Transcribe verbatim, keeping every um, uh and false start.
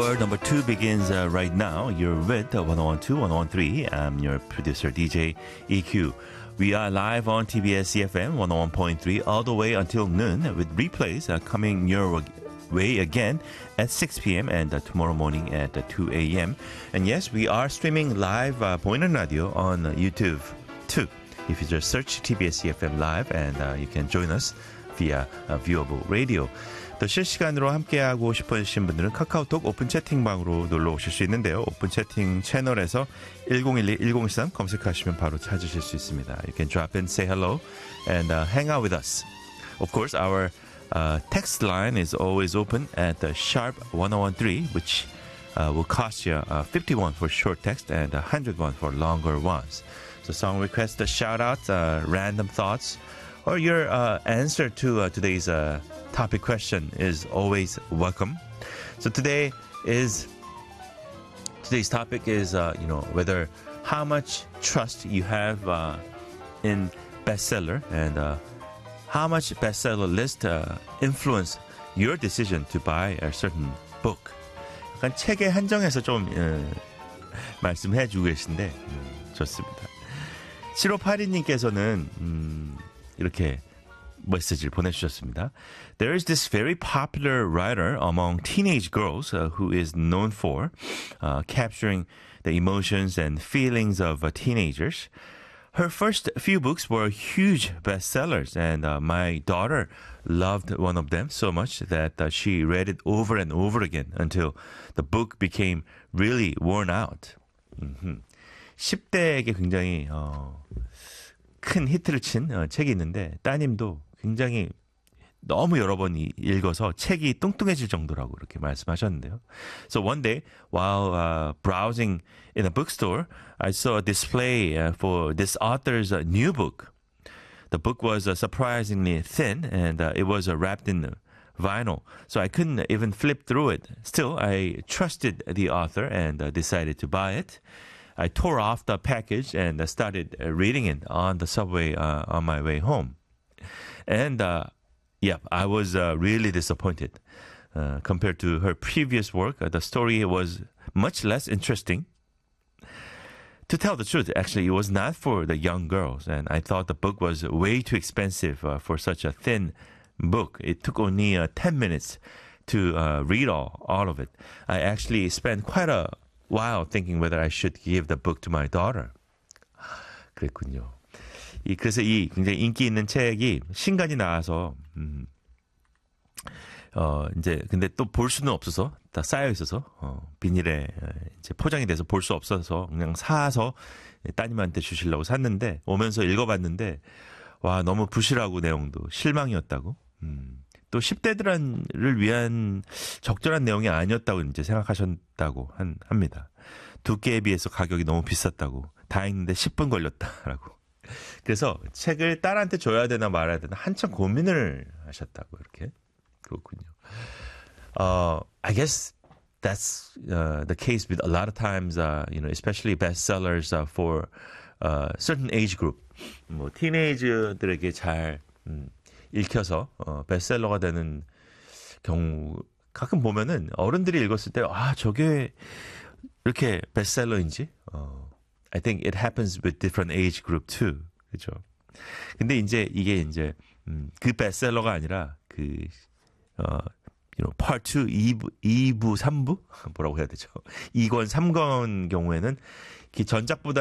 Hour number two begins uh, right now. You're with uh, one oh one point two, one oh one point three. I'm your producer, D J E Q. We are live on T B S C F M one oh one point three all the way until noon with replays uh, coming your way again at six p.m. and uh, tomorrow morning at uh, two a.m. And yes, we are streaming live uh, 보이는 라디오 on uh, YouTube too. If you just search T B S C F M live and uh, you can join us via uh, viewable radio. 또 실시간으로 함께하고 싶으신 분들은 카카오톡 오픈 채팅방으로 놀러 오실 수 있는데요. 오픈 채팅 채널에서 일공일이 일공일삼 검색하시면 바로 찾으실 수 있습니다. You can drop in, say hello, and uh, hang out with us. Of course, our uh, text line is always open at the sharp one oh one three, which uh, will cost you uh, fifty-one for short text and one hundred one for longer ones. So song requests, shout-outs, uh, random thoughts, or your uh, answer to uh, today's uh, topic question is always welcome. So today is today's topic is uh, you know whether how much trust you have uh, in bestseller and uh, how much bestseller list uh, influence your decision to buy a certain book. 약간 책에 한정해서 좀 어, 말씀해 주고 계신데 음, 좋습니다. 칠오팔이님께서는 음, 이렇게 메시지를 보내주셨습니다. There is this very popular writer among teenage girls uh, who is known for uh, capturing the emotions and feelings of uh, teenagers. Her first few books were huge bestsellers, and uh, my daughter loved one of them so much that uh, she read it over and over again until the book became really worn out. 음흠. 십 대에게 굉장히 어, 큰 히트를 친 어, 책이 있는데 따님도 굉장히 너무 여러 번 읽어서 책이 뚱뚱해질 정도라고 이렇게 말씀하셨는데요. So one day, while uh, browsing in a bookstore, I saw a display uh, for this author's uh, new book. The book was uh, surprisingly thin, and uh, it was uh, wrapped in vinyl, so I couldn't even flip through it. Still, I trusted the author and uh, decided to buy it. I tore off the package and uh, started uh, reading it on the subway uh, on my way home. And uh, yeah, I was uh, really disappointed. Uh, compared to her previous work, uh, the story was much less interesting. To tell the truth, actually, it was not for the young girls, and I thought the book was way too expensive uh, for such a thin book. It took only uh, ten minutes to uh, read all, all of it. I actually spent quite a while thinking whether I should give the book to my daughter. 그랬군요. 이, 그래서 이 굉장히 인기 있는 책이 신간이 나와서, 음, 어, 이제, 근데 또 볼 수는 없어서, 다 쌓여 있어서, 어, 비닐에 이제 포장이 돼서 볼 수 없어서 그냥 사서 따님한테 주시려고 샀는데, 오면서 읽어봤는데, 와, 너무 부실하고 내용도 실망이었다고, 음, 또 십 대들을 위한 적절한 내용이 아니었다고 이제 생각하셨다고 한, 합니다. 두께에 비해서 가격이 너무 비쌌다고, 다 읽는데 십 분 걸렸다라고. 그래서 책을 딸한테 줘야 되나 말아야 되나 한참 고민을 하셨다고 이렇게 그렇군요. Uh, I guess that's uh, the case with a lot of times, uh, you know, especially bestsellers uh, for uh, certain age group. 뭐 티네이저들에게 잘 음, 읽혀서 어, 베스트셀러가 되는 경우 가끔 보면은 어른들이 읽었을 때 아 저게 이렇게 베스트셀러인지. 어, I think it happens with different age group too. 그죠? 근데 이제 이게 이제 음, 그 베스트셀러가 아니라 그 어, you know, part two, 이 부, 이 부, 삼 부 뭐라고 해야 되죠? 이 권, 삼 권 경우에는 그 전작보다